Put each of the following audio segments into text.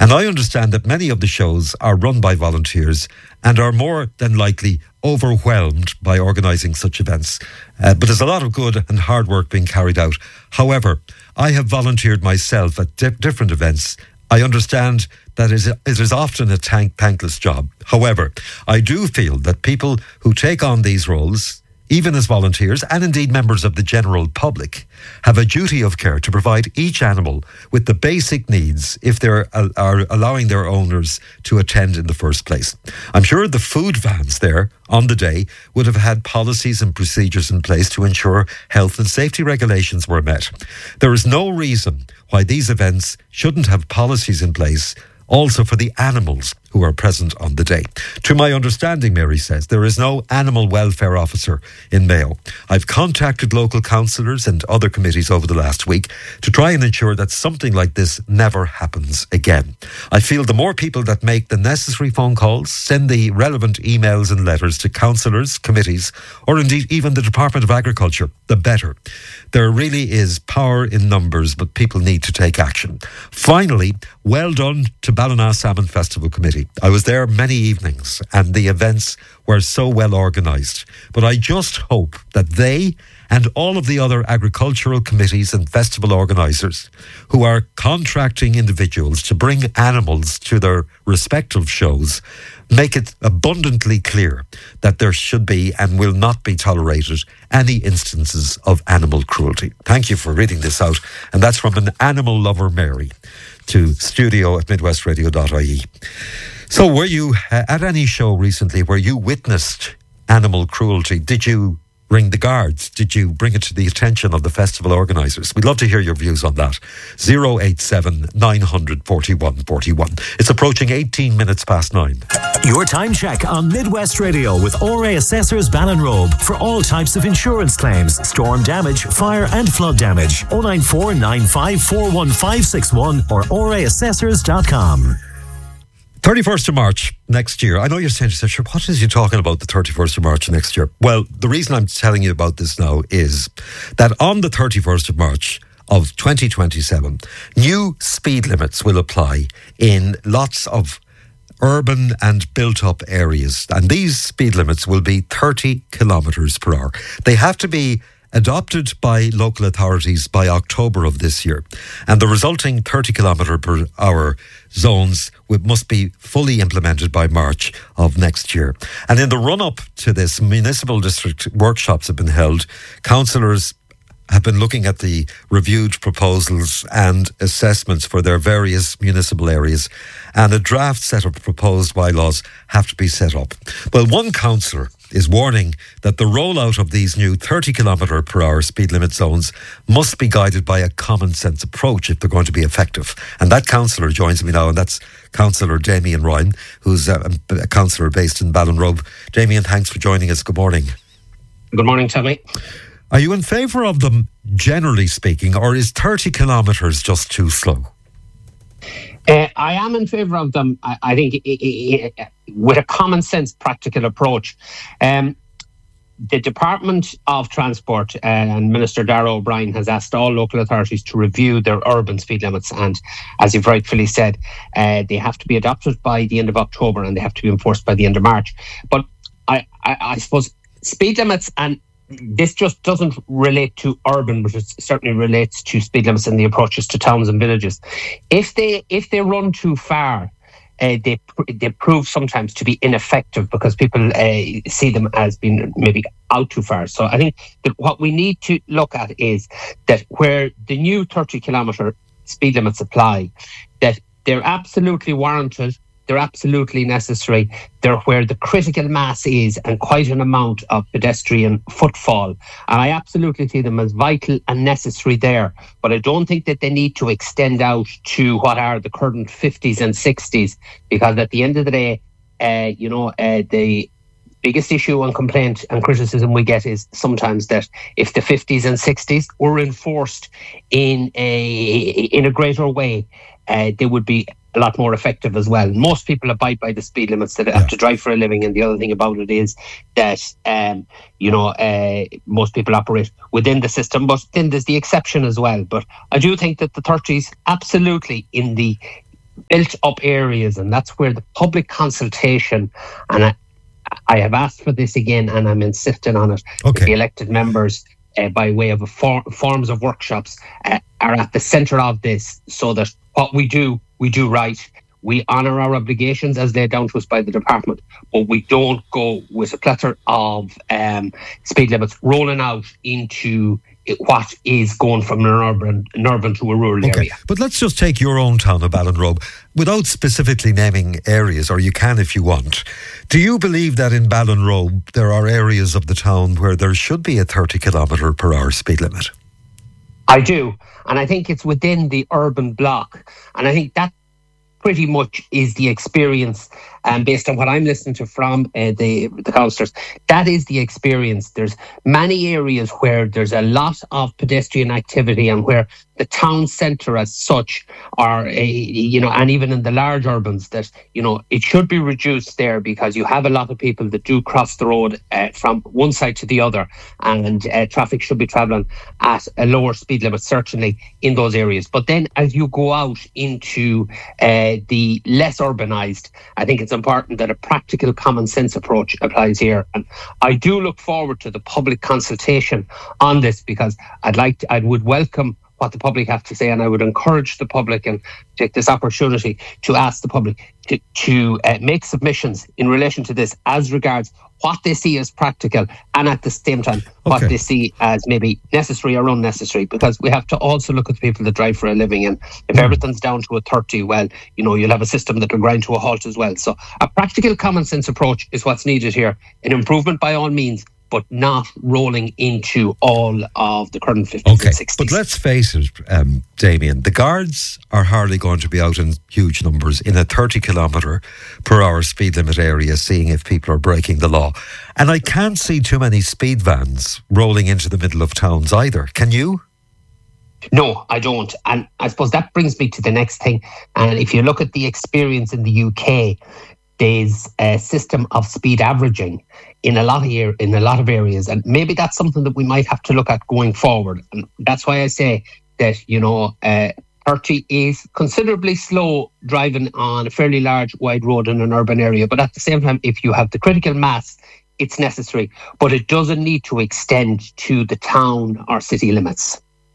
And I understand that many of the shows are run by volunteers and are more than likely overwhelmed by organising such events. But there's a lot of good and hard work being carried out. However, I have volunteered myself at different events. I understand that it is often a thankless job. However, I do feel that people who take on these roles, even as volunteers and indeed members of the general public, have a duty of care to provide each animal with the basic needs if they are allowing their owners to attend in the first place. I'm sure the food vans there on the day would have had policies and procedures in place to ensure health and safety regulations were met. There is no reason why these events shouldn't have policies in place also for the animals who are present on the day. To my understanding, Mary says, there is no animal welfare officer in Mayo. I've contacted local councillors and other committees over the last week to try and ensure that something like this never happens again. I feel the more people that make the necessary phone calls, send the relevant emails and letters to councillors, committees, or indeed even the Department of Agriculture, the better. There really is power in numbers, but people need to take action. Finally, well done to Ballina Salmon Festival Committee. I was there many evenings and the events were so well organised. But I just hope that they and all of the other agricultural committees and festival organisers who are contracting individuals to bring animals to their respective shows make it abundantly clear that there should be and will not be tolerated any instances of animal cruelty. Thank you for reading this out. And that's from an animal lover, Mary, to studio@midwestradio.ie. So were you at any show recently where you witnessed animal cruelty? Did you ring the guards? Did you bring it to the attention of the festival organisers? We'd love to hear your views on that. 087 900 41 41. It's approaching 18 minutes past 9. Your time check on Midwest Radio with ORA Assessors Ballinrobe for all types of insurance claims, storm damage, fire and flood damage. 094 95 41561 or oraassessors.com. 31st of March next year. I know you're saying to yourself, sure, what is you talking about the 31st of March next year? Well, the reason I'm telling you about this now is that on the 31st of March of 2027, new speed limits will apply in lots of urban and built-up areas. And these speed limits will be 30 kilometres per hour. They have to be adopted by local authorities by October of this year. And the resulting 30 kilometre per hour zones must be fully implemented by March of next year. And in the run-up to this, municipal district workshops have been held. Councillors have been looking at the reviewed proposals and assessments for their various municipal areas, and a draft set of proposed bylaws have to be set up. Well, one councillor is warning that the rollout of these new 30 kilometre per hour speed limit zones must be guided by a common sense approach if they're going to be effective. And that councillor joins me now, and that's Councillor Damien Ryan, who's a councillor based in Ballinrobe. Damien, thanks for joining us. Good morning. Good morning, Tommy. Are you in favour of them, generally speaking, or is 30 kilometres just too slow? I am in favour of them, I think, with a common sense, practical approach. The Department of Transport and Minister Darragh O'Brien has asked all local authorities to review their urban speed limits, and as you've rightfully said, they have to be adopted by the end of October and they have to be enforced by the end of March. But I suppose speed limits, and this just doesn't relate to urban, but it certainly relates to speed limits and the approaches to towns and villages. If they run too far, they prove sometimes to be ineffective because people see them as being maybe out too far. So I think that what we need to look at is that where the new 30 kilometre speed limits apply, that they're absolutely warranted, they're absolutely necessary. They're where the critical mass is and quite an amount of pedestrian footfall. And I absolutely see them as vital and necessary there. But I don't think that they need to extend out to what are the current 50s and 60s, because at the end of the day, the biggest issue and complaint and criticism we get is sometimes that if the 50s and 60s were enforced in a greater way, they would be a lot more effective as well. Most people abide by the speed limits that have to drive for a living, and the other thing about it is that most people operate within the system, but then there's the exception as well. But I do think that the 30s absolutely in the built up areas, and that's where the public consultation, and I have asked for this again, and I'm insisting on it. Okay. The elected members, by way of forms of workshops, are at the centre of this, so that what we do right. We honour our obligations as laid down to us by the department, but we don't go with a plethora of speed limits rolling out into what is going from an urban to a rural area. But let's just take your own town of Ballinrobe, without specifically naming areas, or you can if you want. Do you believe that in Ballinrobe there are areas of the town where there should be a 30 kilometre per hour speed limit? I do, and I think it's within the urban block, and I think that pretty much is the experience, and based on what I'm listening to from the councillors, that is the experience. There's many areas where there's a lot of pedestrian activity, and where the town centre as such are, and even in the large urbans, that, it should be reduced there, because you have a lot of people that do cross the road from one side to the other, and traffic should be travelling at a lower speed limit, certainly in those areas. But then as you go out into the less urbanised, I think it's important that a practical common sense approach applies here. And I do look forward to the public consultation on this, because I would welcome what the public have to say, and I would encourage the public and take this opportunity to ask the public to make submissions in relation to this as regards what they see as practical, and at the same time what they see as maybe necessary or unnecessary, because we have to also look at the people that drive for a living, and if everything's down to a 30, well, you'll have a system that will grind to a halt as well. So a practical common sense approach is what's needed here, an improvement by all means, but not rolling into all of the current 50s and 60s. But let's face it, Damien, the guards are hardly going to be out in huge numbers in a 30 kilometre per hour speed limit area, seeing if people are breaking the law. And I can't see too many speed vans rolling into the middle of towns either. Can you? No, I don't. And I suppose that brings me to the next thing. And if you look at the experience in the UK, there's a system of speed averaging in a lot of areas, and maybe that's something that we might have to look at going forward. And that's why I say that 30 is considerably slow driving on a fairly large wide road in an urban area, but at the same time, if you have the critical mass, it's necessary, but it doesn't need to extend to the town or city limits.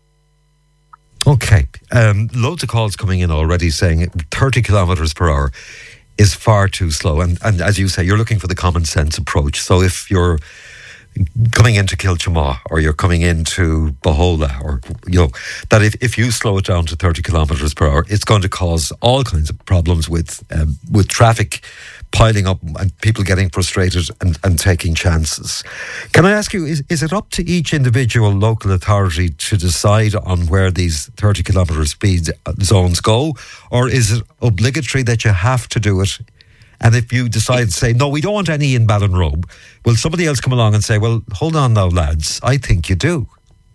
Okay, loads of calls coming in already saying 30 kilometres per hour is far too slow. And as you say, you're looking for the common sense approach. So if you're coming into Kilchamaw or you're coming into Bohola, or, that if you slow it down to 30 kilometres per hour, it's going to cause all kinds of problems with traffic piling up and people getting frustrated and taking chances. Can I ask you, is it up to each individual local authority to decide on where these 30 kilometre speed zones go, or is it obligatory that you have to do it? And if you decide to say, no, we don't want any in Ballinrobe, will somebody else come along and say, well, hold on now, lads, I think you do?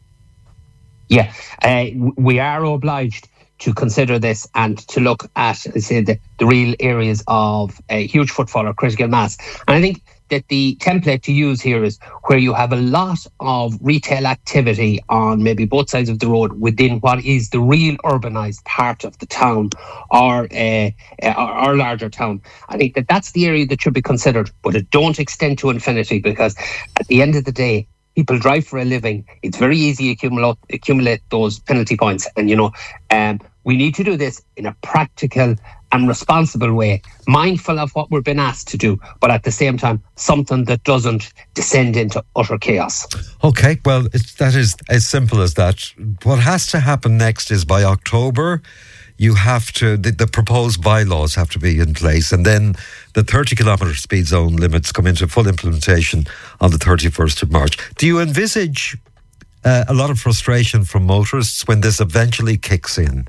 Yeah, we are obliged to consider this and to look at, say, the real areas of a huge footfall or critical mass. And I think that the template to use here is where you have a lot of retail activity on maybe both sides of the road within what is the real urbanised part of the town or larger town. I think that that's the area that should be considered, but it don't extend to infinity, because at the end of the day, people drive for a living. It's very easy to accumulate those penalty points. And, we need to do this in a practical and responsible way, mindful of what we're being asked to do, but at the same time, something that doesn't descend into utter chaos. Okay, well, that is as simple as that. What has to happen next is by October, you have to, the proposed bylaws have to be in place, and then the 30 kilometre speed zone limits come into full implementation on the 31st of March. Do you envisage a lot of frustration from motorists when this eventually kicks in?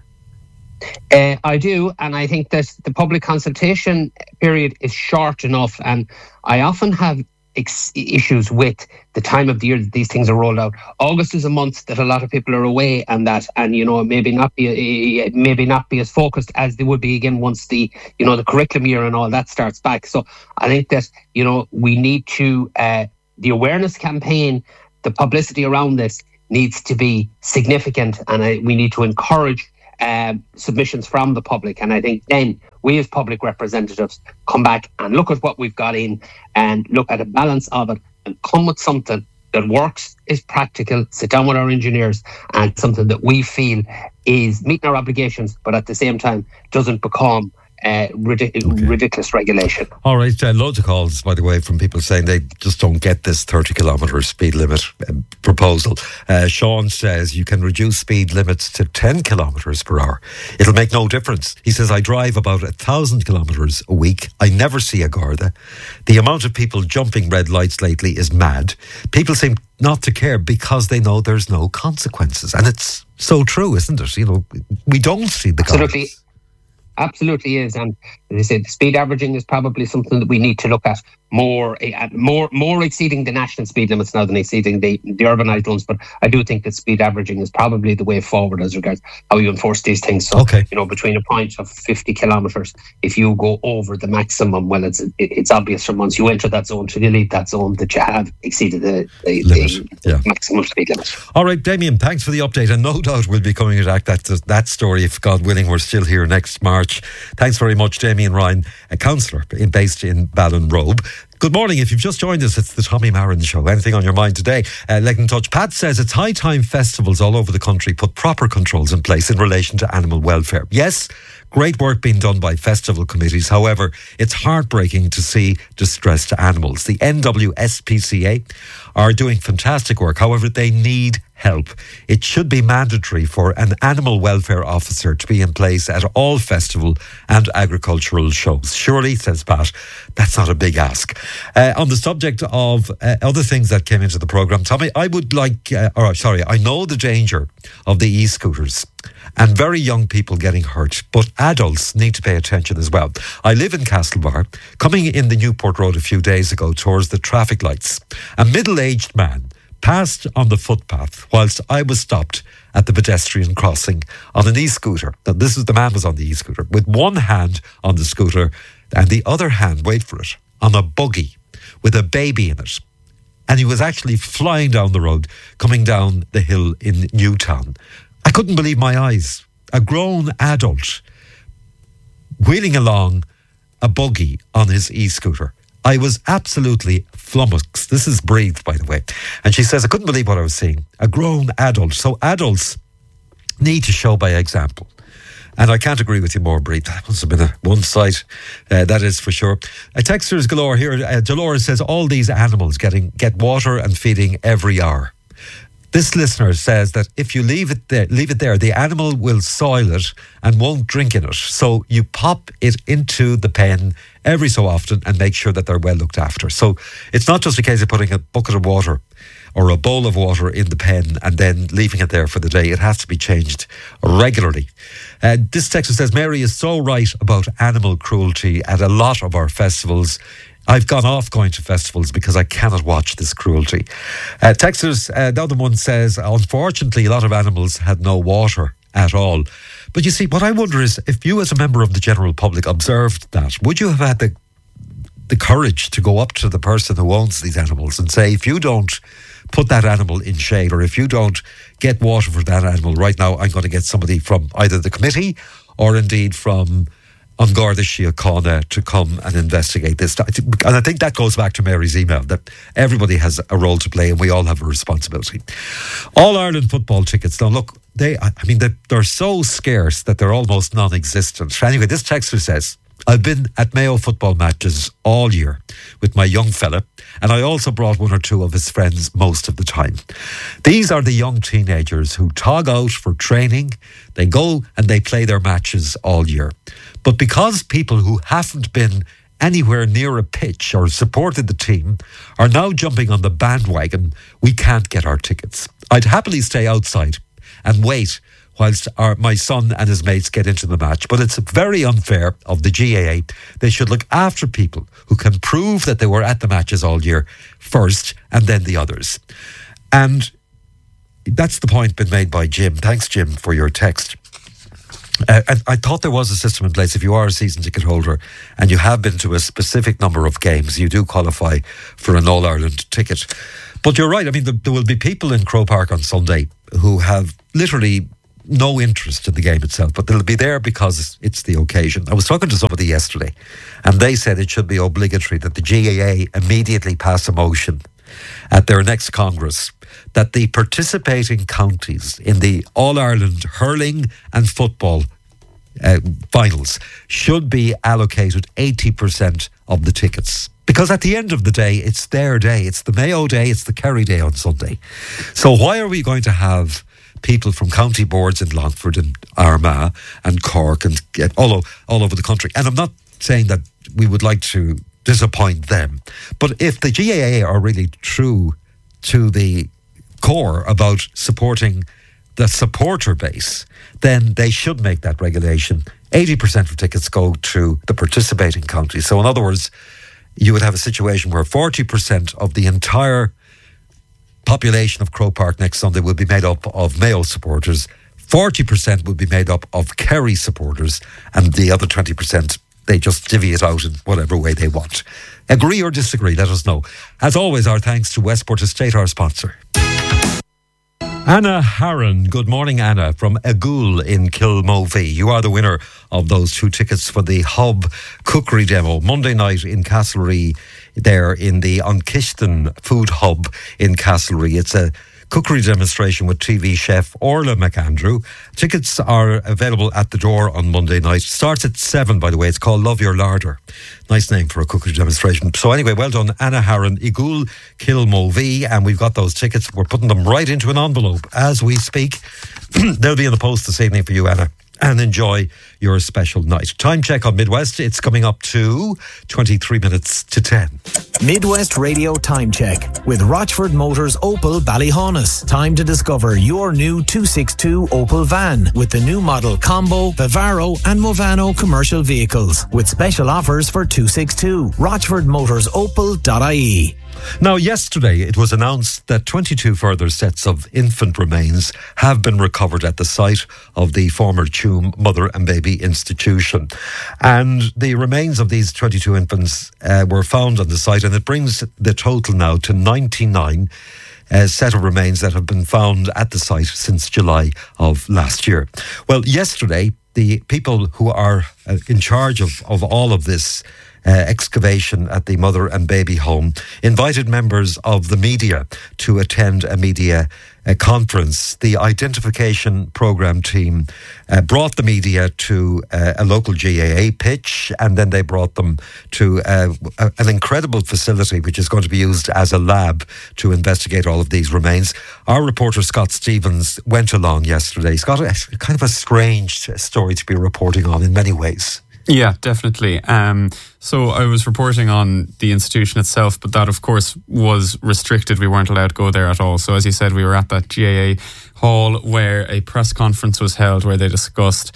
I do, and I think that the public consultation period is short enough, and I often have issues with the time of the year that these things are rolled out. August is a month that a lot of people are away, and maybe not be as focused as they would be again once the curriculum year and all that starts back. So I think that we need to the awareness campaign, the publicity around this needs to be significant, and we need to encourage submissions from the public. And I think then we as public representatives come back and look at what we've got in and look at a balance of it and come with something that works, is practical, sit down with our engineers, and something that we feel is meeting our obligations, but at the same time doesn't become ridiculous regulation. All right, loads of calls, by the way, from people saying they just don't get this 30 kilometre speed limit proposal. Sean says you can reduce speed limits to 10 kilometres per hour. It'll make no difference. He says, I drive about 1,000 kilometres a week. I never see a Garda. The amount of people jumping red lights lately is mad. People seem not to care because they know there's no consequences. And it's so true, isn't it? You know, we don't see the consequences. Absolutely is, and as I said, speed averaging is probably something that we need to look at more exceeding the national speed limits now than exceeding the urbanised ones. But I do think that speed averaging is probably the way forward as regards how you enforce these things. So, you know, between a point of 50 kilometres, if you go over the maximum, well, it's obvious from once you enter that zone to leave that zone that you have exceeded the maximum speed limit. All right, Damien, thanks for the update, and no doubt we'll be coming back that story if God willing we're still here next March. Thanks very much, Damien Ryan, a councillor based in Ballinrobe. Good morning. If you've just joined us, it's the Tommy Marin Show. Anything on your mind today? Let in touch. Pat says it's high time festivals all over the country put proper controls in place in relation to animal welfare. Yes, great work being done by festival committees. However, it's heartbreaking to see distressed animals. The NWSPCA are doing fantastic work. However, they need help. It should be mandatory for an animal welfare officer to be in place at all festival and agricultural shows. Surely, says Pat, that's not a big ask. On the subject of other things that came into the programme, Tommy, I would like, I know the danger of the e-scooters and very young people getting hurt, but adults need to pay attention as well. I live in Castlebar. Coming in the Newport Road a few days ago towards the traffic lights, a middle-aged man passed on the footpath whilst I was stopped at the pedestrian crossing on an e-scooter. Now, the man was on the e-scooter with one hand on the scooter and the other hand, wait for it, on a buggy with a baby in it. And he was actually flying down the road, coming down the hill in Newtown. I couldn't believe my eyes. A grown adult wheeling along a buggy on his e-scooter. I was absolutely flummoxed. This is Breathe, by the way. And she says, I couldn't believe what I was seeing. A grown adult. So adults need to show by example. And I can't agree with you more, Breathe. That must have been a one side, that is for sure. A texter's galore here. Dolores says, all these animals get water and feeding every hour. This listener says that if you leave it there, the animal will soil it and won't drink in it. So you pop it into the pen every so often and make sure that they're well looked after. So it's not just a case of putting a bucket of water or a bowl of water in the pen and then leaving it there for the day. It has to be changed regularly. This texter says, Mary is so right about animal cruelty at a lot of our festivals. I've gone off going to festivals because I cannot watch this cruelty. Texas, the other one says, unfortunately, a lot of animals had no water at all. But you see, what I wonder is, if you as a member of the general public observed that, would you have had the courage to go up to the person who owns these animals and say, if you don't put that animal in shade, or if you don't get water for that animal right now, I'm going to get somebody from either the committee or indeed from An Garda Síochána to come and investigate this. And I think that goes back to Mary's email, that everybody has a role to play and we all have a responsibility. All Ireland football tickets, now look, they're so scarce that they're almost non-existent. Anyway, this texter says, I've been at Mayo football matches all year with my young fella, and I also brought one or two of his friends most of the time. These are the young teenagers who tog out for training. They go and they play their matches all year. But because people who haven't been anywhere near a pitch or supported the team are now jumping on the bandwagon, we can't get our tickets. I'd happily stay outside and wait whilst my son and his mates get into the match. But it's very unfair of the GAA. They should look after people who can prove that they were at the matches all year first, and then the others. And that's the point been made by Jim. Thanks, Jim, for your text. I thought there was a system in place. If you are a season ticket holder and you have been to a specific number of games, you do qualify for an All-Ireland ticket. But you're right. I mean, there will be people in Croke Park on Sunday who have literally no interest in the game itself, but they'll be there because it's the occasion. I was talking to somebody yesterday, and they said it should be obligatory that the GAA immediately pass a motion at their next Congress that the participating counties in the All-Ireland hurling and football finals should be allocated 80% of the tickets. Because at the end of the day, it's their day. It's the Mayo Day, it's the Kerry Day on Sunday. So why are we going to have people from county boards in Longford and Armagh and Cork and all over the country? And I'm not saying that we would like to disappoint them, but if the GAA are really true to the core about supporting the supporter base, then they should make that regulation. 80% of tickets go to the participating counties. So in other words, you would have a situation where 40% of the entire population of Croke Park next Sunday will be made up of Mayo supporters, 40% will be made up of Kerry supporters, and the other 20%, they just divvy it out in whatever way they want. Agree or disagree, let us know. As always, our thanks to Westport Estate, our sponsor. Anna Harron. Good morning, Anna, from Agul in Kilmovee. You are the winner of those 2 tickets for the Hub Cookery Demo, Monday night in Castlereagh, there in the Unkishton Food Hub in Castlereagh. It's a cookery demonstration with TV chef Orla McAndrew. Tickets are available at the door on Monday night. Starts at 7, by the way. It's called Love Your Larder. Nice name for a cookery demonstration. So anyway, well done, Anna Harron, Igul Kilmovee, and we've got those tickets. We're putting them right into an envelope as we speak. They'll be in the post this evening for you, Anna. And enjoy your special night. Time check on Midwest. It's coming up to 23 minutes to 10. Midwest Radio Time Check with Rochford Motors Opel Ballyhaunis. Time to discover your new 262 Opel van with the new model Combo, Bavaro and Movano commercial vehicles with special offers for 262. RochfordMotorsOpel.ie. Now, yesterday it was announced that 22 further sets of infant remains have been recovered at the site of the former Tuam Mother and Baby Institution. And the remains of these 22 infants were found on the site, and it brings the total now to 99 set of remains that have been found at the site since July of last year. Well, yesterday, the people who are in charge of all of this excavation at the Mother and Baby Home invited members of the media to attend a media conference. The identification programme team brought the media to a local GAA pitch, and then they brought them to an incredible facility which is going to be used as a lab to investigate all of these remains. Our reporter Scott Stevens went along yesterday. Scott, kind of a strange story to be reporting on in many ways. Yeah, definitely. So I was reporting on the institution itself, but that, of course, was restricted. We weren't allowed to go there at all. So as you said, we were at that GAA hall where a press conference was held where they discussed,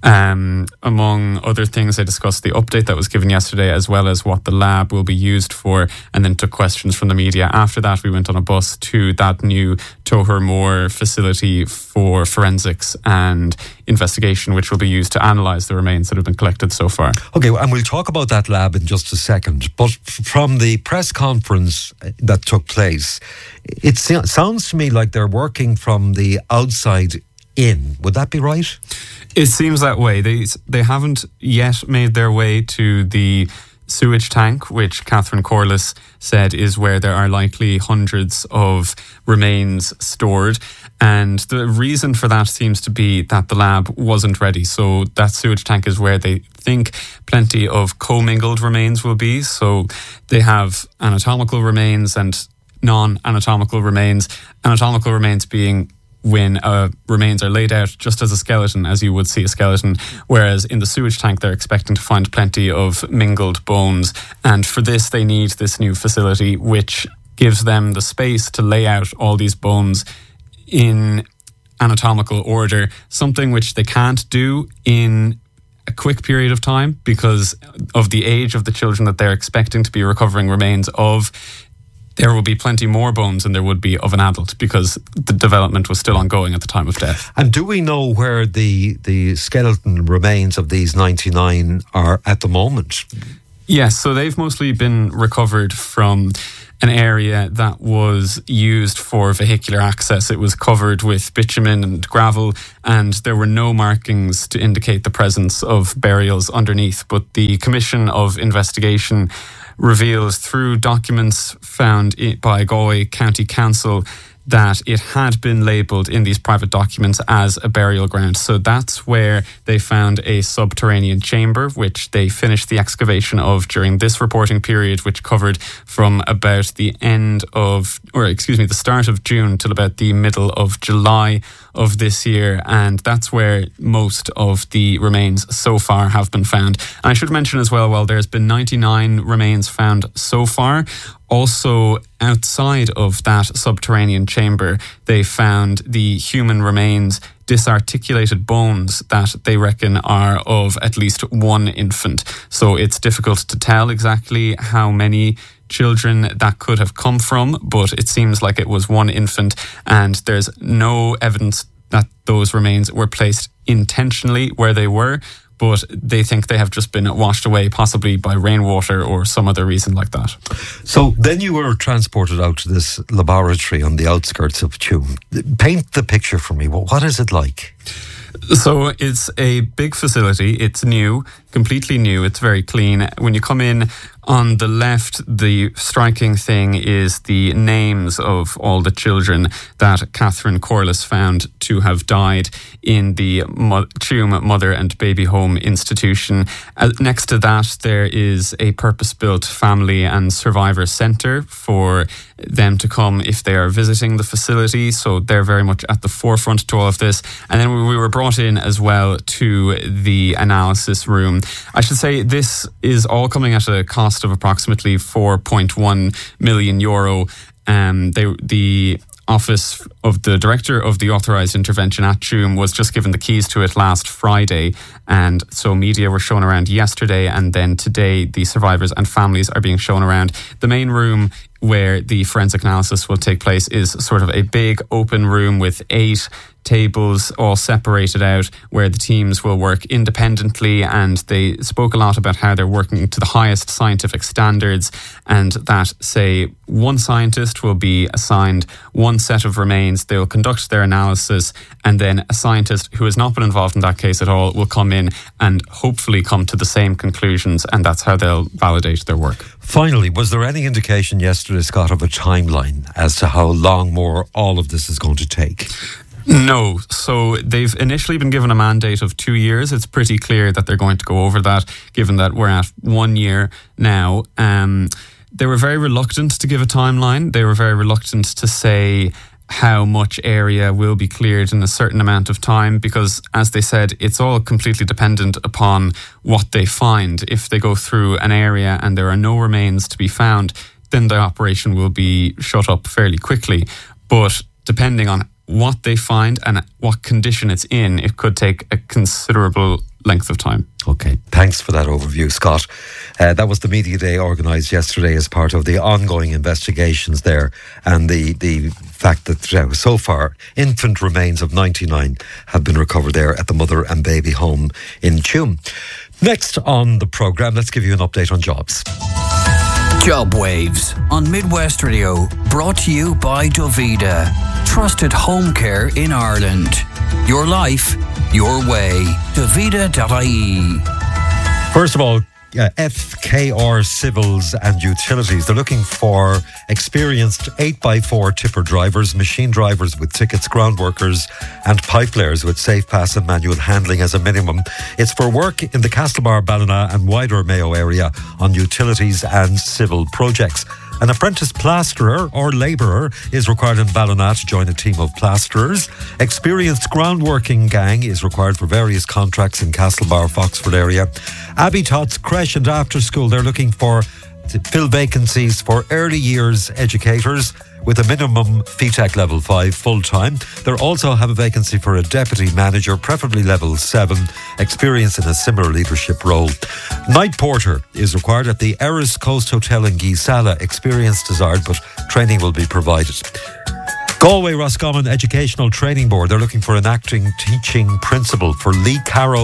among other things, they discussed the update that was given yesterday as well as what the lab will be used for, and then took questions from the media. After that, we went on a bus to that new Tohermore facility for forensics and investigation, which will be used to analyse the remains that have been collected so far. Okay, and we'll talk about that lab in just a second. But from the press conference that took place, it sounds to me like they're working from the outside in. Would that be right? It seems that way. They haven't yet made their way to the sewage tank, which Catherine Corliss said is where there are likely hundreds of remains stored. And the reason for that seems to be that the lab wasn't ready. So that sewage tank is where they think plenty of commingled remains will be. So they have anatomical remains and non-anatomical remains. Anatomical remains being when remains are laid out just as a skeleton, as you would see a skeleton, whereas in the sewage tank they're expecting to find plenty of mingled bones. And for this they need this new facility which gives them the space to lay out all these bones in anatomical order, something which they can't do in a quick period of time because of the age of the children that they're expecting to be recovering remains of. There will be plenty more bones than there would be of an adult because the development was still ongoing at the time of death. And do we know where the skeleton remains of these 99 are at the moment? Yes, so they've mostly been recovered from an area that was used for vehicular access. It was covered with bitumen and gravel, and there were no markings to indicate the presence of burials underneath. But the Commission of Investigation reveals through documents found by Galway County Council that it had been labelled in these private documents as a burial ground. So that's where they found a subterranean chamber, which they finished the excavation of during this reporting period, which covered from about the start of June till about the middle of July of this year. And that's where most of the remains so far have been found. And I should mention as well, while there's been 99 remains found so far, also outside of that subterranean chamber, they found the human remains, disarticulated bones that they reckon are of at least one infant. So it's difficult to tell exactly how many children that could have come from, but it seems like it was one infant, and there's no evidence that those remains were placed intentionally where they were, but they think they have just been washed away, possibly by rainwater or some other reason like that. So then you were transported out to this laboratory on the outskirts of Tuam. Paint the picture for me. Well, what is it like? So it's a big facility. It's new, completely new. It's very clean. When you come in, on the left, the striking thing is the names of all the children that Catherine Corliss found to have died in the Tuam Mother and Baby Home Institution. Next to that, there is a purpose-built family and survivor centre for them to come if they are visiting the facility. So they're very much at the forefront to all of this. And then we were brought in as well to the analysis room. I should say this is all coming at a cost of approximately €4.1 million. The Office of the Director of the Authorised Intervention at Tuam was just given the keys to it last Friday, and so media were shown around yesterday, and then today the survivors and families are being shown around. The main room where the forensic analysis will take place is sort of a big open room with 8 tables all separated out where the teams will work independently, and they spoke a lot about how they're working to the highest scientific standards, and that, say, one scientist will be assigned one set of remains, they will conduct their analysis, and then a scientist who has not been involved in that case at all will come in and hopefully come to the same conclusions, and that's how they'll validate their work. Finally, was there any indication yesterday, Scott, of a timeline as to how long more all of this is going to take? No. So they've initially been given a mandate of 2 years. It's pretty clear that they're going to go over that, given that we're at 1 year now. They were very reluctant to give a timeline. They were very reluctant to say how much area will be cleared in a certain amount of time, because, as they said, it's all completely dependent upon what they find. If they go through an area and there are no remains to be found, then the operation will be shut up fairly quickly. But depending on what they find and what condition it's in, it could take a considerable length of time. Okay, thanks for that overview, Scott. That was the media day organised yesterday as part of the ongoing investigations there, and the fact that so far infant remains of 99 have been recovered there at the Mother and Baby Home in Tuam. Next on the programme, let's give you an update on jobs. Job Waves on Midwest Radio, brought to you by Dovida, trusted home care in Ireland. Your life, your way. Dovida.ie. First of all, FKR Civils and Utilities. They're looking for experienced 8x4 tipper drivers, machine drivers with tickets, ground workers and pipe layers with safe pass and manual handling as a minimum. It's for work in the Castlebar, Ballina and wider Mayo area on utilities and civil projects. An apprentice plasterer or labourer is required in Ballina to join a team of plasterers. Experienced groundworking gang is required for various contracts in Castlebar, Foxford area. Abbey Tots Creche and After School, they're looking to fill vacancies for early years educators with a minimum FETAC level 5 full-time. They'll also have a vacancy for a deputy manager, preferably level 7, experience in a similar leadership role. Night porter is required at the Eris Coast Hotel in Geesala. Experience desired, but training will be provided. Galway Roscommon Educational Training Board, they're looking for an acting teaching principal for Lee Carrow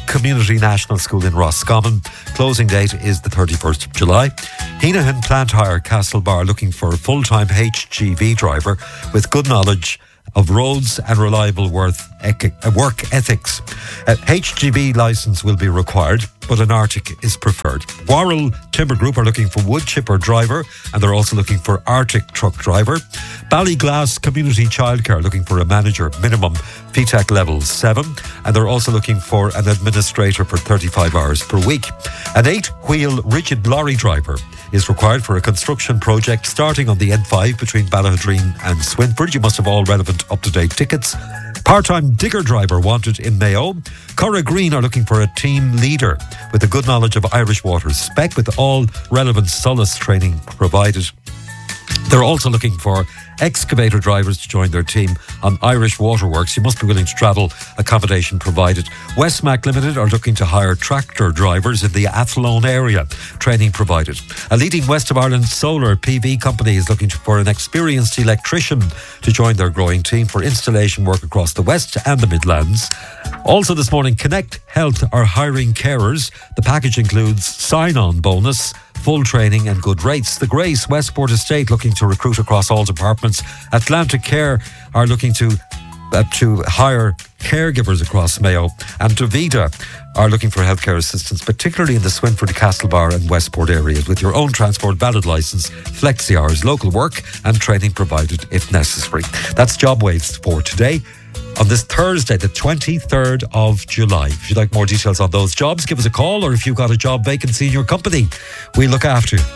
Community National School in Roscommon. Closing date is the 31st of July. Heenahan Plant Hire Castlebar looking for a full-time HGV driver with good knowledge of roads and reliable work ethics. A HGV licence will be required, but an Arctic is preferred. Warrell Timber Group are looking for wood chipper driver, and they're also looking for Arctic truck driver. Ballyglass Community Childcare looking for a manager, minimum FETAC level 7, and they're also looking for an administrator for 35 hours per week. An 8-wheel rigid lorry driver is required for a construction project starting on the N5 between Ballahadreen and Swinford. You must have all relevant up-to-date tickets. Part-time digger driver wanted in Mayo. Curra Green are looking for a team leader with a good knowledge of Irish Water's spec with all relevant solace training provided. They're also looking for excavator drivers to join their team on Irish Waterworks. You must be willing to travel, accommodation provided. Westmac Limited are looking to hire tractor drivers in the Athlone area. Training provided. A leading West of Ireland solar PV company is looking for an experienced electrician to join their growing team for installation work across the West and the Midlands. Also this morning, Connect Health are hiring carers. The package includes sign-on bonus, full training and good rates. The Grace Westport Estate looking to recruit across all departments. Atlantic Care are looking to hire caregivers across Mayo, and Davida are looking for healthcare assistance, particularly in the Swinford, Castlebar and Westport areas, with your own transport, valid licence, flexi hours, local work and training provided if necessary. That's Job Waves for today, on this Thursday, the 23rd of July. If you'd like more details on those jobs, give us a call, or if you've got a job vacancy in your company, we look after you.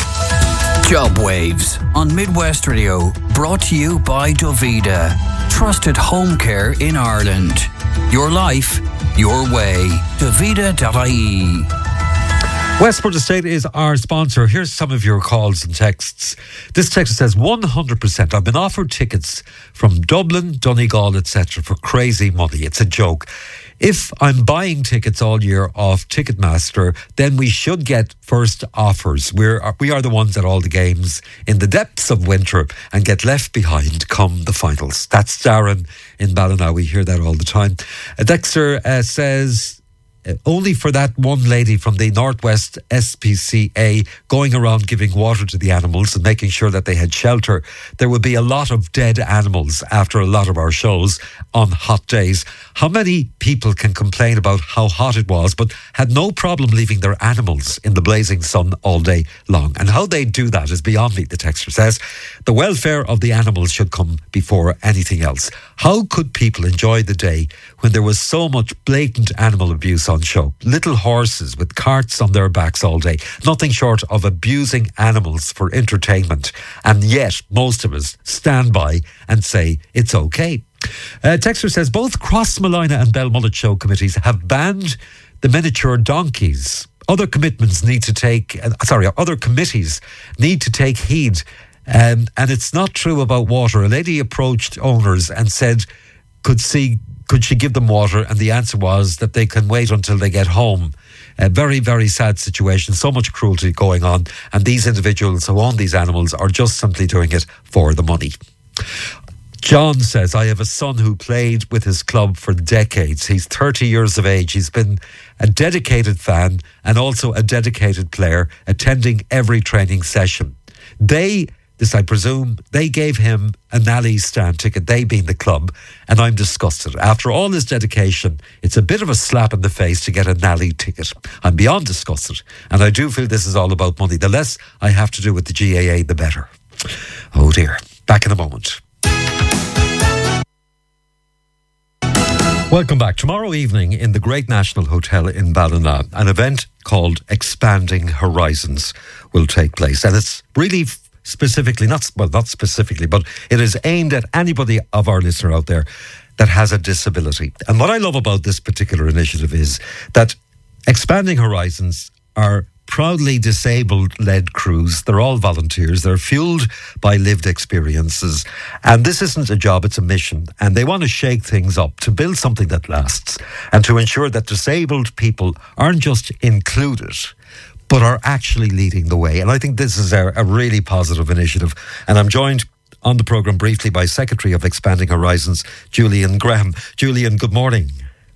Job Waves on Midwest Radio, brought to you by Davida, trusted home care in Ireland. Your life, your way. Davida.ie. Westport Estate is our sponsor. Here's some of your calls and texts. This text says 100%. I've been offered tickets from Dublin, Donegal, etc. for crazy money. It's a joke. If I'm buying tickets all year off Ticketmaster, then we should get first offers. We are the ones at all the games in the depths of winter and get left behind come the finals. That's Darren in Ballina. We hear that all the time. Dexter says, only for that one lady from the Northwest SPCA going around giving water to the animals and making sure that they had shelter. There would be a lot of dead animals after a lot of our shows on hot days. How many people can complain about how hot it was but had no problem leaving their animals in the blazing sun all day long? And how they do that is beyond me, the texter says. The welfare of the animals should come before anything else. How could people enjoy the day when there was so much blatant animal abuse on show? Little horses with carts on their backs all day. Nothing short of abusing animals for entertainment. And yet, most of us stand by and say it's okay. Texter says both Crossmolina and Belmullet show committees have banned the miniature donkeys. Other commitments need to take... other committees need to take heed. And it's not true about water. A lady approached owners and said, could she give them water? And the answer was that they can wait until they get home. A very, very sad situation. So much cruelty going on. And these individuals who own these animals are just simply doing it for the money. John says, I have a son who played with his club for decades. He's 30 years of age. He's been a dedicated fan and also a dedicated player, attending every training session. I presume, they gave him a Nally stand ticket, they being the club, and I'm disgusted. After all his dedication, it's a bit of a slap in the face to get a Nally ticket. I'm beyond disgusted, and I do feel this is all about money. The less I have to do with the GAA, the better. Oh dear. Back in a moment. Welcome back. Tomorrow evening in the Great National Hotel in Ballina, an event called Expanding Horizons will take place, and it's really specifically, not specifically, but it is aimed at anybody of our listener out there that has a disability. And what I love about this particular initiative is that Expanding Horizons are proudly disabled-led crews. They're all volunteers. They're fueled by lived experiences. And this isn't a job, it's a mission. And they want to shake things up, to build something that lasts, and to ensure that disabled people aren't just included, but are actually leading the way. And I think this is a really positive initiative. And I'm joined on the programme briefly by Secretary of Expanding Horizons, Julian Graham. Julian, good morning.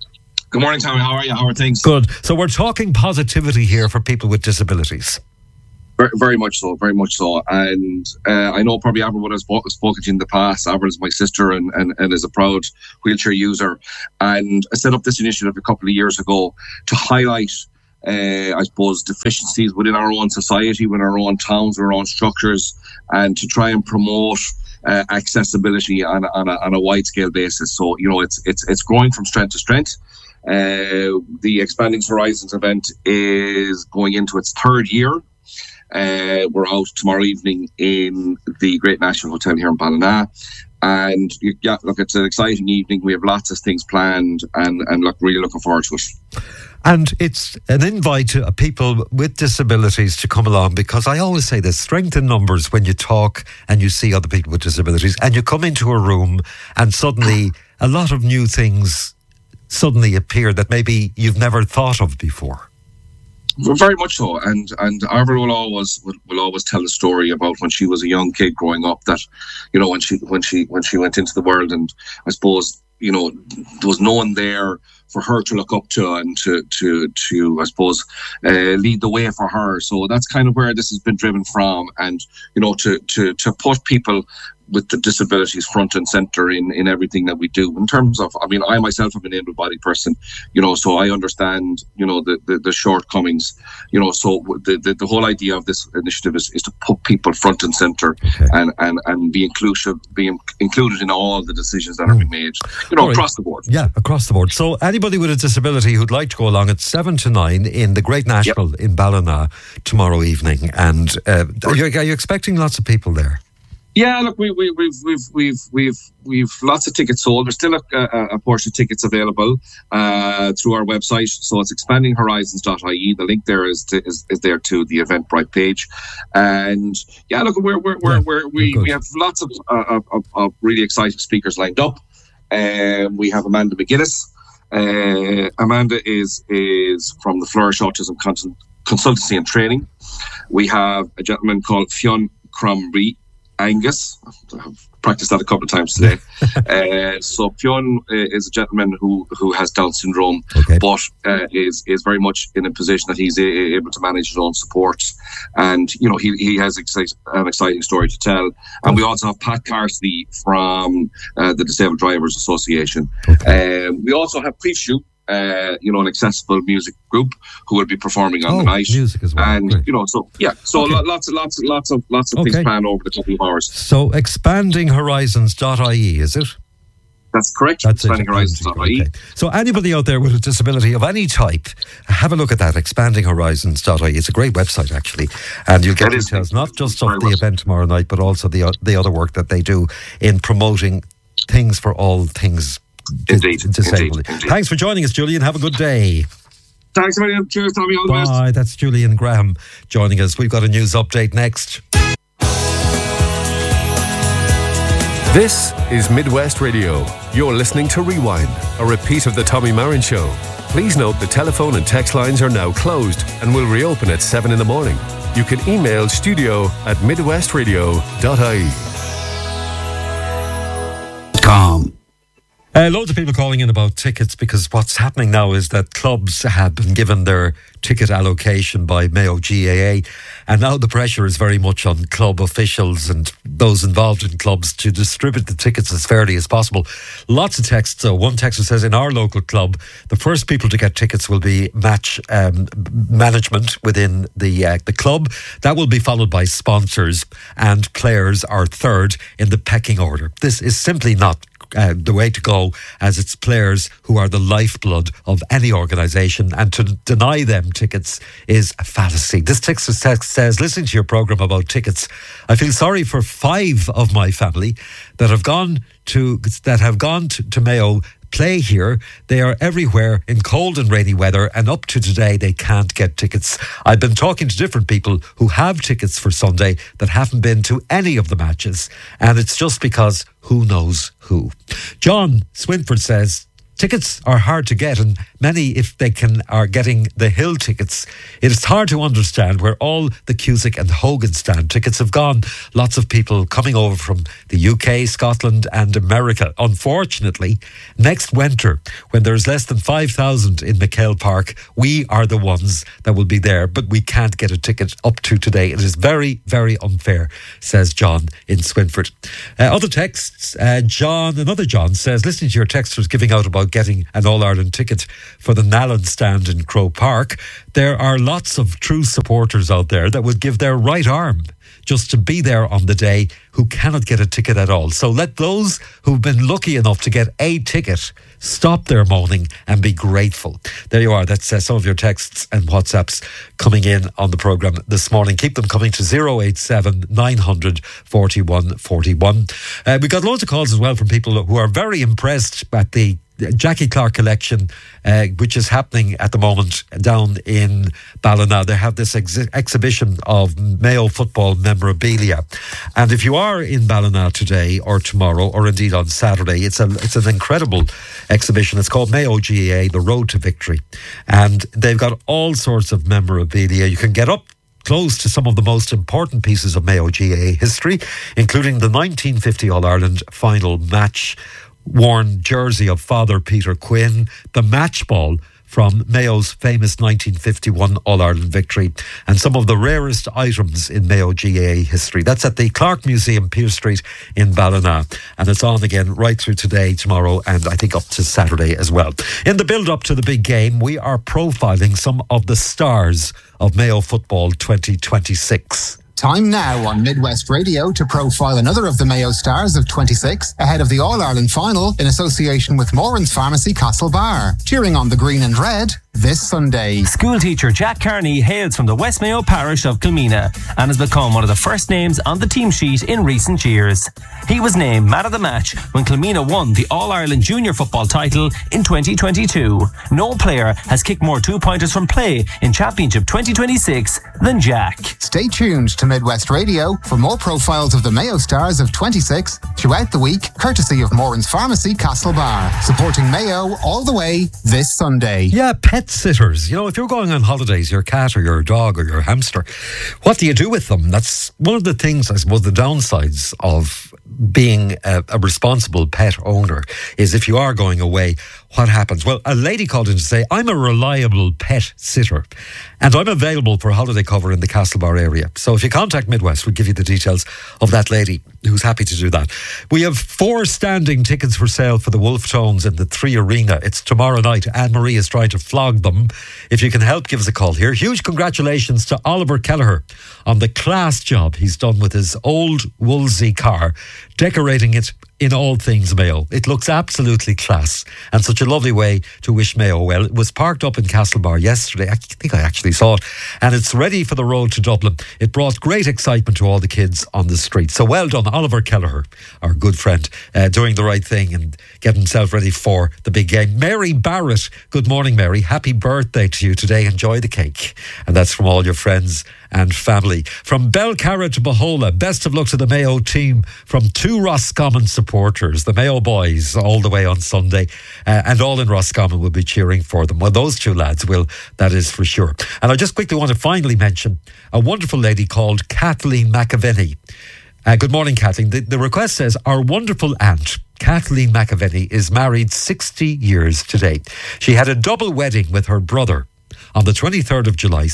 Good morning, Tommy. How are you? How are things? Good. So we're talking positivity here for people with disabilities. Very much so, very much so. And I know probably Avril would have spoken to you in the past. Avril is my sister and is a proud wheelchair user. And I set up this initiative a couple of years ago to highlight, I suppose, deficiencies within our own society, within our own towns, our own structures, and to try and promote accessibility on a wide scale basis. So, you know, it's growing from strength to strength. The Expanding Horizons event is going into its third year. We're out tomorrow evening in the Great National Hotel here in Ballina. And yeah, look, it's an exciting evening. We have lots of things planned and look, really looking forward to it. And it's an invite to people with disabilities to come along, because I always say there's strength in numbers when you talk and you see other people with disabilities and you come into a room and suddenly a lot of new things suddenly appear that maybe you've never thought of before. Very much so, and Avril will always tell the story about when she was a young kid growing up, that, you know, when she went into the world, and I suppose, you know, there was no one there for her to look up to and to I suppose lead the way for her. So that's kind of where this has been driven from, and, you know, to put people with the disabilities front and centre in everything that we do. In terms of, I mean, I myself am an able-bodied person, you know, so I understand, you know, the shortcomings, you know, so the whole idea of this initiative is to put people front and centre, okay, and be included in all the decisions that are being made, you know, across the board. Yeah, across the board. So anybody with a disability who'd like to go along at 7 to 9 in the Great National in Ballina tomorrow evening, and are you expecting lots of people there? Yeah, look, we've lots of tickets sold. There's still a portion of tickets available through our website. So it's expandinghorizons.ie. The link there is there to the Eventbrite page. And yeah, look, we have lots of really exciting speakers lined up. We have Amanda McGuinness. Amanda is from the Flourish Autism Consultancy and Training. We have a gentleman called Fionn Cromrie Angus. I've practiced that a couple of times today. So Fionn is a gentleman who has Down syndrome, okay, but is very much in a position that he's able to manage his own support, and, you know, he has an exciting story to tell. And we also have Pat Carsley from the Disabled Drivers Association. Okay. We also have Preview, you know, an accessible music group who will be performing on the night. Music as well. And great. You know, so yeah, so okay, lots of okay, things planned over the couple of hours. So expandinghorizons.ie, is it? That's correct. That's expandinghorizons.ie. Okay. So anybody out there with a disability of any type, have a look at that, expandinghorizons.ie. It's a great website, actually, and you'll get details not just of the event tomorrow night, but also the other work that they do in promoting things for all things disabled. Indeed. Thanks for joining us, Julian. Have a good day. Thanks very much. Cheers, Tommy. All the best. Bye. That's Julian Graham joining us. We've got a news update next. This is Midwest Radio. You're listening to Rewind, a repeat of the Tommy Marin Show. Please note the telephone and text lines are now closed and will reopen at 7 in the morning. You can email studio@midwestradio.ie. Calm. Loads of people calling in about tickets, because what's happening now is that clubs have been given their ticket allocation by Mayo GAA, and now the pressure is very much on club officials and those involved in clubs to distribute the tickets as fairly as possible. Lots of texts. So one texter says, in our local club, the first people to get tickets will be match management within the club. That will be followed by sponsors, and players are third in the pecking order. This is simply not the way to go, as it's players who are the lifeblood of any organisation, and to deny them tickets is a fallacy. This text says, listening to your programme about tickets, I feel sorry for 5 of my family that have gone to Mayo play here. They are everywhere in cold and rainy weather, and up to today they can't get tickets. I've been talking to different people who have tickets for Sunday that haven't been to any of the matches, and it's just because who knows who. John Swinford says, tickets are hard to get and many, if they can, are getting the Hill tickets. It is hard to understand where all the Cusack and Hogan stand tickets have gone. Lots of people coming over from the UK, Scotland and America. Unfortunately, next winter, when there's less than 5,000 in McHale Park, we are the ones that will be there, but we can't get a ticket up to today. It is very, very unfair, says John in Swinford. Other texts, another John says, listening to your texters giving out about getting an All-Ireland ticket for the Nallen stand in Croke Park, there are lots of true supporters out there that would give their right arm just to be there on the day who cannot get a ticket at all. So let those who've been lucky enough to get a ticket stop their moaning and be grateful. There you are. That's some of your texts and WhatsApps coming in on the programme this morning. Keep them coming to 087 900 41 41. We got loads of calls as well from people who are very impressed at the Jackie Clark collection, which is happening at the moment down in Ballina. They have this exhibition of Mayo football memorabilia, and if you are in Ballina today or tomorrow or indeed on Saturday, it's an incredible exhibition. It's called Mayo GAA, The Road to Victory, and they've got all sorts of memorabilia. You can get up close to some of the most important pieces of Mayo GAA history, including the 1950 All-Ireland final match worn jersey of Father Peter Quinn, the match ball from Mayo's famous 1951 All-Ireland victory, and some of the rarest items in Mayo GAA history. That's at the Clark Museum, Pearse Street in Ballina, and it's on again right through today, tomorrow, and I think up to Saturday as well. In the build-up to the big game, we are profiling some of the stars of Mayo football 2026. Time now on Midwest Radio to profile another of the Mayo stars of 26 ahead of the All-Ireland final in association with Moran's Pharmacy Castlebar. Cheering on the green and red this Sunday. School teacher Jack Carney hails from the West Mayo parish of Kilmena and has become one of the first names on the team sheet in recent years. He was named man of the match when Kilmena won the All-Ireland junior football title in 2022. No player has kicked more two-pointers from play in Championship 2026 than Jack. Stay tuned to Midwest Radio for more profiles of the Mayo stars of 26 throughout the week, courtesy of Moran's Pharmacy Castlebar, supporting Mayo all the way this Sunday. Yeah, pet sitters. You know, if you're going on holidays, your cat or your dog or your hamster, what do you do with them? That's one of the things, I suppose, the downsides of being a responsible pet owner is if you are going away, what happens? Well, a lady called in to say, I'm a reliable pet sitter and I'm available for holiday cover in the Castlebar area. So if you contact Midwest, we'll give you the details of that lady who's happy to do that. We have 4 standing tickets for sale for the Wolf Tones in the 3 Arena. It's tomorrow night. Anne-Marie is trying to flog them. If you can help, give us a call here. Huge congratulations to Oliver Kelleher on the class job he's done with his old Woolsey car, decorating it in all things Mayo. It looks absolutely class and such a lovely way to wish Mayo well. It was parked up in Castlebar yesterday. I think I actually saw it, and it's ready for the road to Dublin. It brought great excitement to all the kids on the street. So well done, Oliver Kelleher, our good friend, doing the right thing and getting himself ready for the big game. Mary Barrett, good morning, Mary. Happy birthday to you today. Enjoy the cake. And that's from all your friends and family. From Belcarra to Bohola, best of luck to the Mayo team from 2 Roscommon supporters, the Mayo boys, all the way on Sunday, and all in Roscommon will be cheering for them. Well, those 2 lads will, that is for sure. And I just quickly want to finally mention a wonderful lady called Kathleen McAvenny. Good morning, Kathleen. The request says, our wonderful aunt, Kathleen McAvenny, is married 60 years today. She had a double wedding with her brother on the 23rd of July,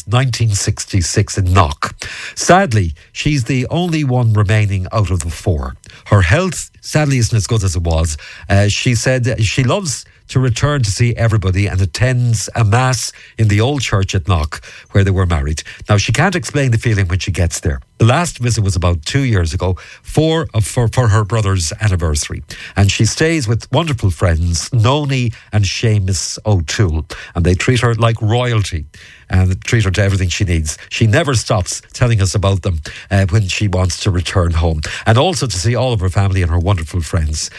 1966 in Knock. Sadly, she's the only one remaining out of the 4. Her health, sadly, isn't as good as it was. She said she loves to return to see everybody and attends a mass in the old church at Knock where they were married. Now, she can't explain the feeling when she gets there. The last visit was about 2 years ago for her brother's anniversary. And she stays with wonderful friends, Noni and Seamus O'Toole. And they treat her like royalty and treat her to everything she needs. She never stops telling us about them when she wants to return home. And also to see all of her family and her wonderful friends.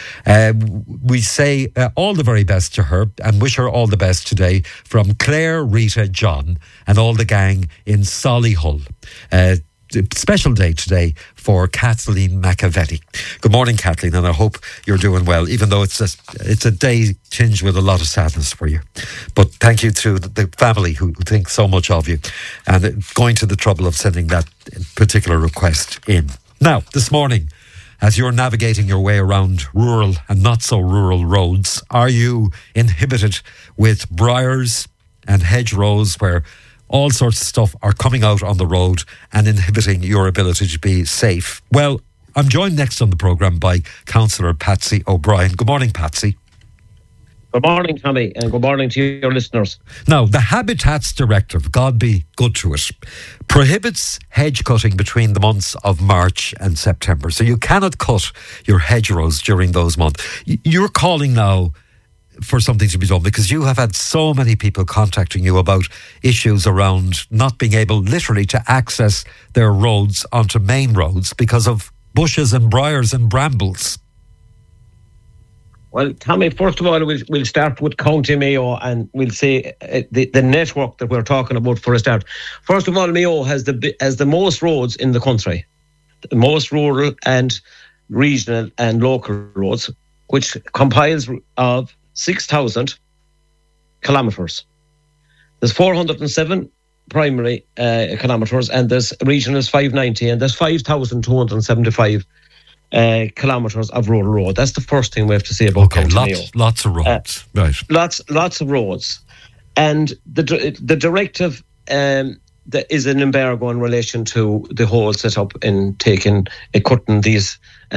We say all the very best to her and wish her all the best today from Claire, Rita, John and all the gang in Solihull. special day today for Kathleen McAvetty. Good morning, Kathleen, and I hope you're doing well, even though it's a day tinged with a lot of sadness for you. But thank you to the family who think so much of you and going to the trouble of sending that particular request in. Now, this morning, as you're navigating your way around rural and not so rural roads, are you inhibited with briars and hedgerows where all sorts of stuff are coming out on the road and inhibiting your ability to be safe? Well, I'm joined next on the programme by Councillor Patsy O'Brien. Good morning, Patsy. Good morning, Tommy, and good morning to your listeners. Now, the Habitats Directive, God be good to it, prohibits hedge cutting between the months of March and September. So you cannot cut your hedgerows during those months. You're calling now for something to be done because you have had so many people contacting you about issues around not being able literally to access their roads onto main roads because of bushes and briars and brambles. Well, Tommy, first of all, we'll start with County Mayo and we'll say the network that we're talking about for a start. First of all, Mayo has the most roads in the country, the most rural and regional and local roads, which compiles of 6,000 kilometres. There's 407 primary kilometres and there's regional is 590 and there's 5,275 kilometres of rural road. That's the first thing we have to say about County Mayo. Lots of roads, right? Lots of roads, and the directive that is an embargo in relation to the whole setup in cutting these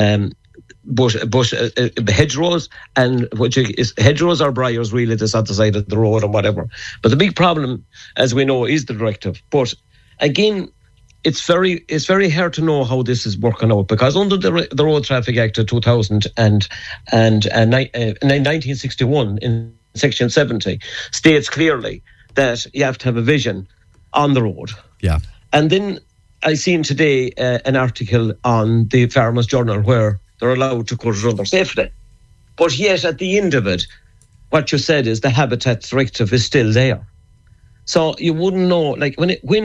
hedgerows, and which is hedgerows or briars really that's at the side of the road and whatever. But the big problem, as we know, is the directive. But again, it's very hard to know how this is working out because under the Road Traffic Act of 2000 and 1961 in Section 70 states clearly that you have to have a vision on the road. Yeah. And then I seen today an article on the Farmers Journal where they're allowed to cut it under safety. But yet at the end of it, what you said is the Habitat Directive is still there. So you wouldn't know, like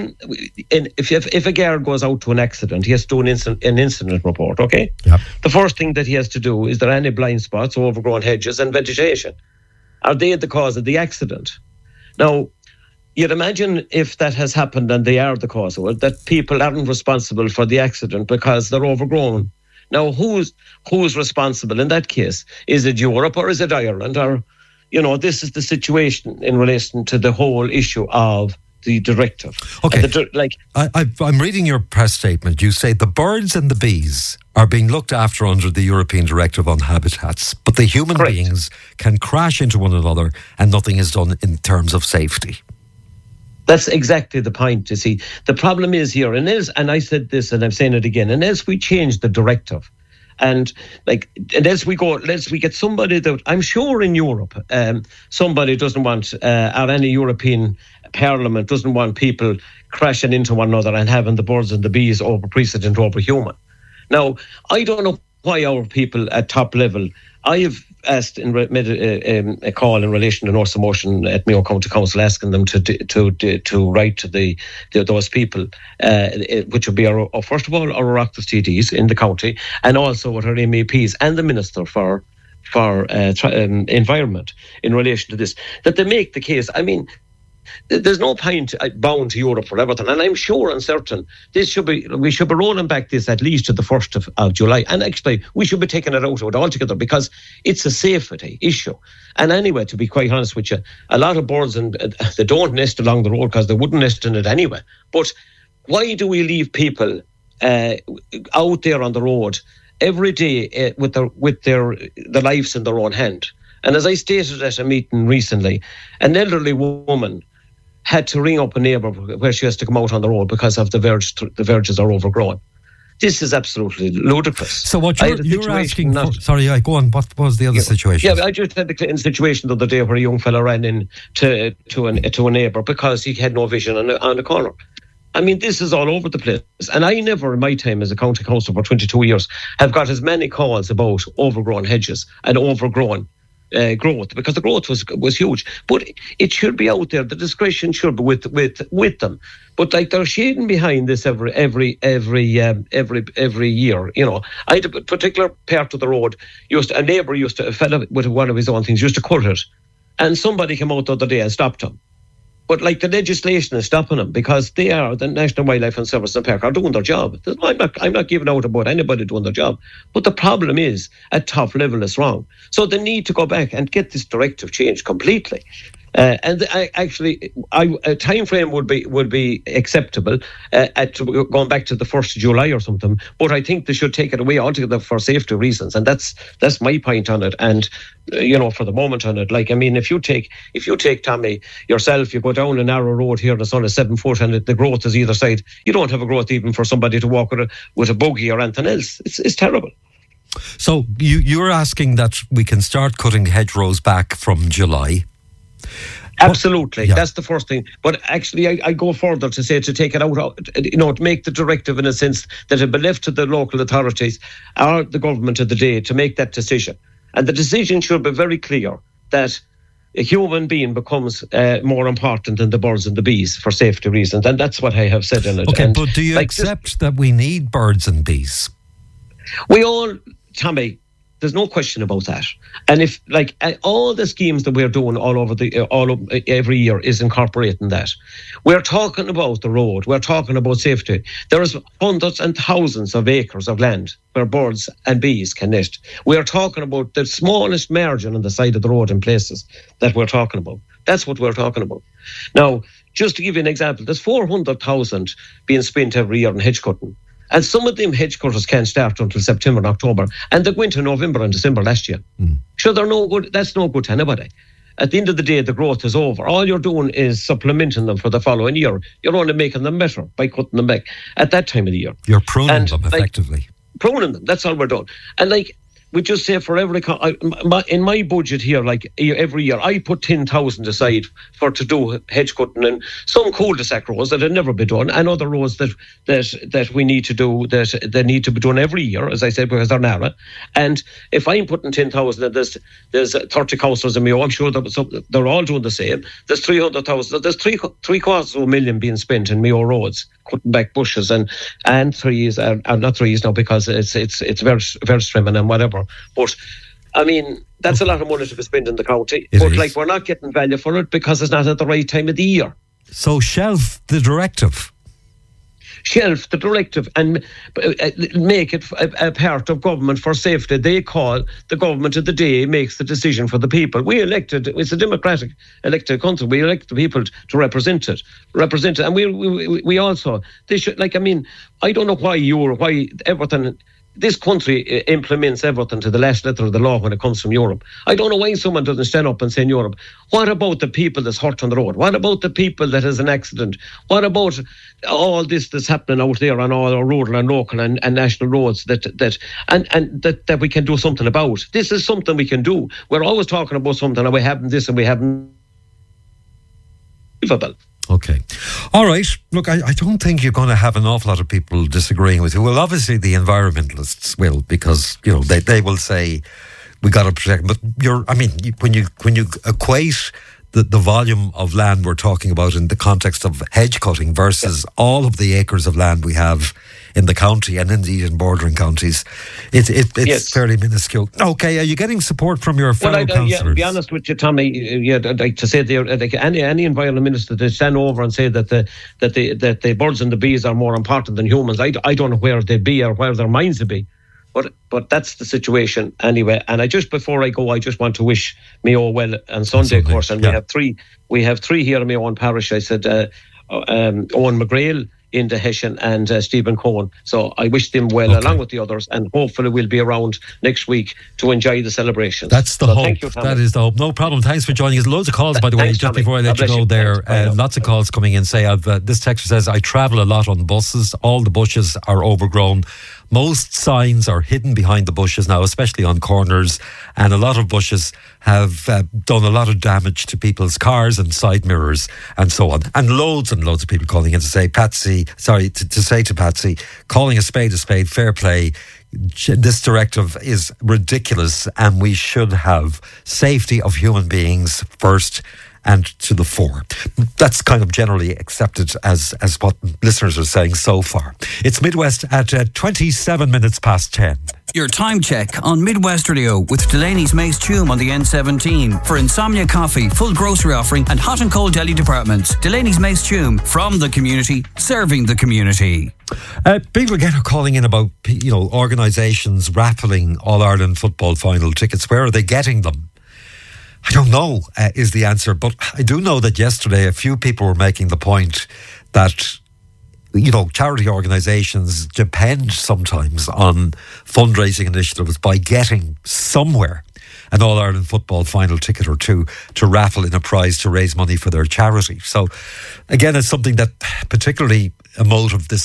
if a guard goes out to an accident, he has to do an incident report, okay? Yep. The first thing that he has to do is there any blind spots, overgrown hedges and vegetation? Are they the cause of the accident? Now, you'd imagine if that has happened and they are the cause of it, that people aren't responsible for the accident because they're overgrown. Now, who's responsible in that case? Is it Europe or is it Ireland? Or, this is the situation in relation to the whole issue of the directive. Okay. I'm reading your press statement. You say the birds and the bees are being looked after under the European Directive on Habitats, but the human beings can crash into one another and nothing is done in terms of safety. That's exactly the point, you see. The problem is here, and I said this and I'm saying it again, and as we change the directive, and as we get somebody that, I'm sure in Europe, somebody doesn't want, or any European Parliament doesn't want people crashing into one another and having the birds and the bees over precedent over human. Now, I don't know why our people at top level, I have asked made a call in relation to North Motion at Mayo County Council, asking them to write to those people, which would be first of all our Oireachtas TDs in the county, and also with our MEPs and the Minister for Environment in relation to this, that they make the case. I mean, there's no point bound to Europe for everything, and I'm sure and certain we should be rolling back this at least to the 1st of July, and actually we should be taking it out of it altogether because it's a safety issue. And anyway, to be quite honest with you, a lot of birds they don't nest along the road because they wouldn't nest in it anyway. But why do we leave people out there on the road every day with their lives in their own hand? And as I stated at a meeting recently, an elderly woman had to ring up a neighbour where she has to come out on the road because of the verges are overgrown. This is absolutely ludicrous. So what you're asking for... Sorry, go on. What was the other situation? Yeah, I just had a situation the other day where a young fella ran in to a neighbour because he had no vision on the corner. I mean, this is all over the place. And I never, in my time as a county councillor for 22 years, have got as many calls about overgrown hedges and overgrown growth, because the growth was huge. But it should be out there. The discretion should be with them. But like, they're shading behind this every year. You know, I had a particular part of the road. A neighbour a fella with one of his own things used to cut it, and somebody came out the other day and stopped him. But like, the legislation is stopping them, because they are, the National Wildlife and Services Park are doing their job. I'm not giving out about anybody doing their job. But the problem is, at top level, it's wrong. So they need to go back and get this directive changed completely. And a time frame would be acceptable at going back to the 1st of July or something. But I think they should take it away altogether for safety reasons, and that's my point on it. And for the moment on it, like, I mean, if you take Tommy yourself, you go down a narrow road here, and it's only 7 foot, and the growth is either side. You don't have a growth even for somebody to walk with a buggy or anything else. It's terrible. So you're asking that we can start cutting hedgerows back from July. Absolutely, yeah. That's the first thing. But actually, I go further to say to take it out, to make the directive in a sense that it be left to the local authorities or the government of the day to make that decision. And the decision should be very clear that a human being becomes more important than the birds and the bees for safety reasons. And that's what I have said in it. Okay, and but do you accept that we need birds and bees? We all, Tommy, there's no question about that. And if, like, all the schemes that we're doing every year is incorporating that. We're talking about the road. We're talking about safety. There is hundreds and thousands of acres of land where birds and bees can nest. We're talking about the smallest margin on the side of the road in places that we're talking about. That's what we're talking about. Now, just to give you an example, there's 400,000 being spent every year on hedge cutting. And some of them hedge cutters can't start until September and October. And they went into November and December last year. Sure, they're no good. That's no good to anybody. At the end of the day, the growth is over. All you're doing is supplementing them for the following year. You're only making them better by cutting them back at that time of the year. You're pruning them, effectively. Pruning them, that's all we're doing. And like, we just say for every, in my budget here, like every year, I put 10,000 aside to do hedge cutting and some cul-de-sac roads that had never been done, and other roads that we need to do, that they need to be done every year, as I said, because they're narrow. And if I'm putting 10,000, and there's 30 councillors in Mayo, I'm sure they're all doing the same. There's 300,000, there's 750,000 being spent in Mayo roads, cutting back bushes and trees, not trees now, because it's very, very trimming and whatever. But I mean, that's a lot of money to be spent in the county. But like, we're not getting value for it because it's not at the right time of the year. So shelf the directive. Shelf the directive and make it a part of government for safety. They call the government of the day, makes the decision for the people. We elected, it's a democratic elected council. We elect the people to represent it. And we also, they should, like, I mean, I don't know why everything. This country implements everything to the last letter of the law when it comes from Europe. I don't know why someone doesn't stand up and say in Europe, what about the people that's hurt on the road? What about the people that has an accident? What about all this that's happening out there on all our rural and local and national roads that we can do something about? This is something we can do. We're always talking about something and we haven't this and we haven't. Okay. All right. Look, I don't think you're going to have an awful lot of people disagreeing with you. Well, obviously the environmentalists will, because, they will say we got to protect. But when you equate the volume of land we're talking about in the context of hedge cutting versus all of the acres of land we have in the county and indeed in bordering counties, it's fairly minuscule. Okay, are you getting support from your fellow councillors? To be honest with you, Tommy, I'd like to say any environment minister to stand over and say that the birds and the bees are more important than humans. I don't know where they be or where their minds would be. But that's the situation anyway. And before I go, I just want to wish Mayo well on Sunday, of course. And we have three here in Mayo Owen Parish. I said Owen McGrail in the Hessian and Stephen Cohen. So I wish them well along with the others, and hopefully we'll be around next week to enjoy the celebrations. That's the hope. Thank you, that is the hope. No problem. Thanks for joining us. Loads of calls, by the way, just before I let you go there. Lots of calls coming in. This texter says, I travel a lot on buses. All the bushes are overgrown. Most signs are hidden behind the bushes now, especially on corners, and a lot of bushes have done a lot of damage to people's cars and side mirrors and so on. And loads of people calling in to say, to say to Patsy, calling a spade, fair play. This directive is ridiculous, and we should have safety of human beings first and to the fore. That's kind of generally accepted as what listeners are saying so far. It's Midwest at 27 minutes past 10. Your time check on Midwest Radio with Delaney's Mace Tume on the N17. For Insomnia Coffee, full grocery offering and hot and cold deli departments. Delaney's Mace Tume, from the community, serving the community. People again are calling in about, organisations raffling All-Ireland football final tickets. Where are they getting them? I don't know, is the answer. But I do know that yesterday a few people were making the point that, charity organisations depend sometimes on fundraising initiatives by getting somewhere an All-Ireland football final ticket or two to raffle in a prize to raise money for their charity. So, again, it's something that particularly emotive this